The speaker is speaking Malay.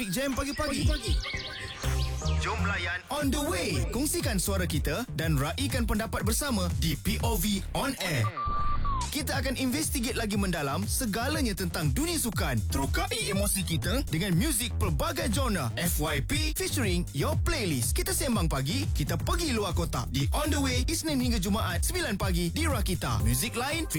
Jam pagi-pagi. Jom layan On The Way. Kongsikan suara kita dan raikan pendapat bersama di POV On Air. Kita akan investigate lagi mendalam segalanya tentang dunia sukan. Terokai emosi kita dengan muzik pelbagai genre. FYP featuring your playlist. Kita sembang pagi, kita pergi luar kotak. Di On The Way, Isnin hingga Jumaat 9 pagi di Rakita. Muzik lain,